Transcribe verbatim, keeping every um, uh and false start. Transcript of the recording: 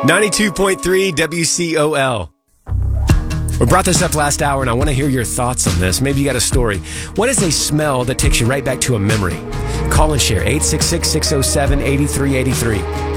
ninety-two point three W C O L. We brought this up last hour, and I want to hear your thoughts on this. Maybe you got a story. What is a smell that takes you right back to a memory? Call and share eight six six, six oh seven, eight three eight three.